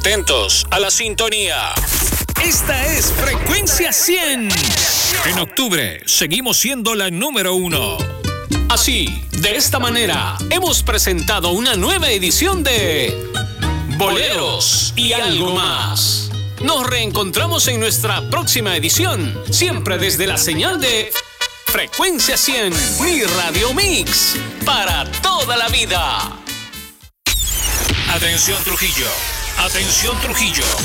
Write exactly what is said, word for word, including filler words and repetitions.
Atentos a la sintonía. Esta es Frecuencia cien. En octubre seguimos siendo la número uno. Así, de esta manera, hemos presentado una nueva edición de Boleros y algo más. Nos reencontramos en nuestra próxima edición, siempre desde la señal de Frecuencia cien, mi Radio Mix, para toda la vida. Atención Trujillo, atención Trujillo.